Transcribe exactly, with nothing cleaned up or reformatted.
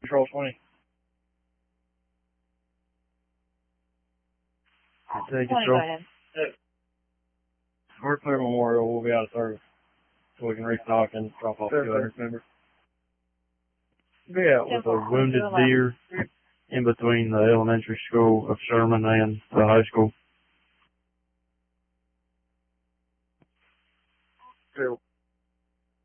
Control twenty. Take twenty, go control. ahead. We're clear Memorial. We'll be out of service. So we can restock and drop off two hundred members. Be out with a wounded deer in between the elementary school of Sherman and the high school. Two.